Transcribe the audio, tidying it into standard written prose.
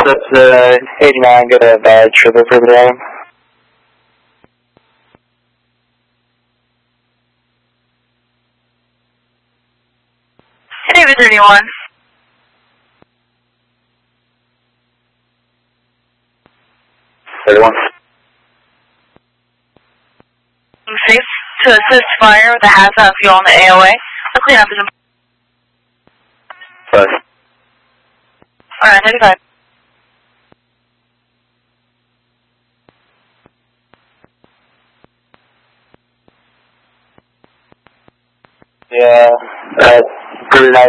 That's 89, get a badge for the further item. David 31. Safe to assist fire with the hazmat fuel on the AOA. The cleanup is important. First. Alright, 95. Yeah, 39.